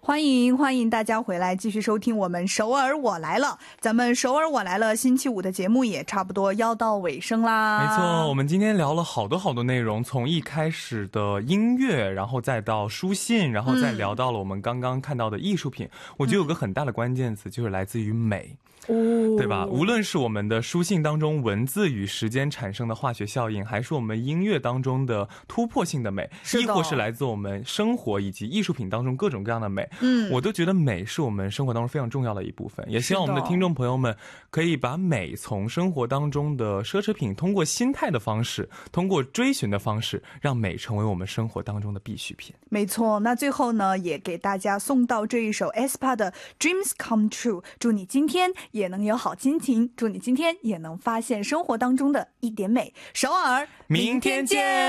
欢迎大家回来继续收听我们首尔我来了。咱们首尔我来了星期五的节目也差不多要到尾声啦。 没错，我们今天聊了好多内容，从一开始的音乐，然后再到书信，然后再聊到了我们刚刚看到的艺术品。我觉得有个很大的关键词就是来自于美。对吧？无论是我们的书信当中文字与时间产生的化学效应，还是我们音乐当中的突破性的美，亦或是来自我们生活以及艺术品当中各种各样的美，我都觉得美是我们生活当中非常重要的一部分。也希望我们的听众朋友们可以把美从生活当中的奢侈品，通过心态的方式，通过追寻的方式，让美成为我们生活当中的必需品。 没错，那最后呢，也给大家送到这一首 aespa 的 Dreams Come True， 祝你今天也能有好心情，祝你今天也能发现生活当中的一点美。首尔， 明天见。